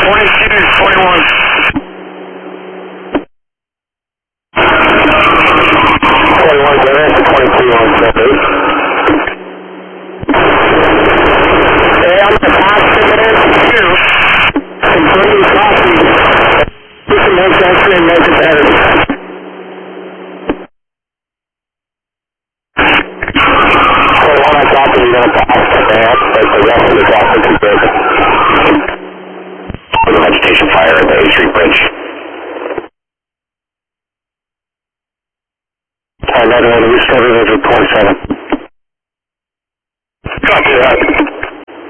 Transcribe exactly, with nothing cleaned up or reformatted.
twenty-two, twenty-one. twenty-one, twenty-two on seven. Hey, I'm the pastor man. Two. Continue copy. Push the next action and make it better. twenty-one, I copy. You're going to pass the man. But the rest of the traffic is big. The vegetation fire at the A Street Bridge. Alright, another one. We started over twenty-seven.